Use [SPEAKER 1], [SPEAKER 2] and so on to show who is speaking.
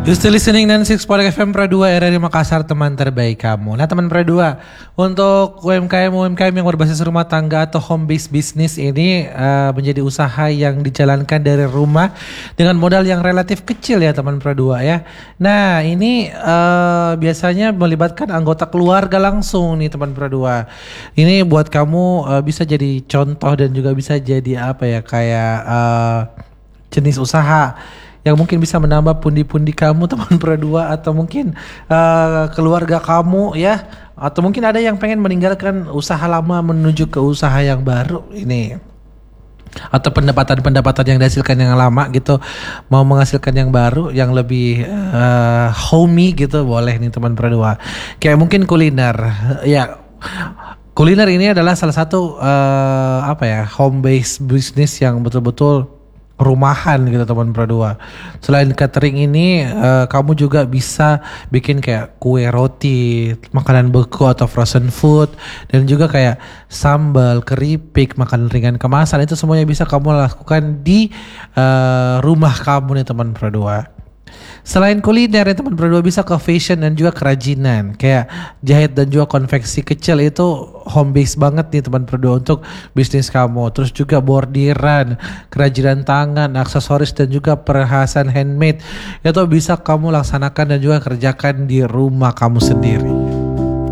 [SPEAKER 1] You still listening dan 6.4 FM Pro 2 RRI Makassar, teman terbaik kamu. Nah teman Pro 2, untuk UMKM yang berbasis rumah tangga atau home based business ini menjadi usaha yang dijalankan dari rumah dengan modal yang relatif kecil ya teman Pro 2 ya. Nah ini biasanya melibatkan anggota keluarga langsung nih teman Pro 2. Ini buat kamu bisa jadi contoh dan juga bisa jadi apa ya, kayak jenis usaha yang mungkin bisa menambah pundi-pundi kamu teman Pro 2, atau mungkin keluarga kamu ya, atau mungkin ada yang pengen meninggalkan usaha lama menuju ke usaha yang baru ini, atau pendapatan yang dihasilkan yang lama gitu mau menghasilkan yang baru yang lebih homey gitu, boleh nih teman Pro 2. Kayak mungkin kuliner ya. Kuliner ini adalah salah satu home based business yang betul-betul rumahan gitu teman Pro 2. Selain catering ini kamu juga bisa bikin kayak kue roti, makanan beku atau frozen food, dan juga kayak sambal, keripik, makanan ringan kemasan. Itu semuanya bisa kamu lakukan di rumah kamu nih teman Pro 2. Selain kuliner ya teman Pro 2, bisa ke fashion dan juga kerajinan kayak jahit dan juga konveksi kecil. Itu home base banget nih teman Pro 2 untuk bisnis kamu. Terus juga bordiran, kerajinan tangan, aksesoris dan juga perhiasan handmade itu bisa kamu laksanakan dan juga kerjakan di rumah kamu sendiri.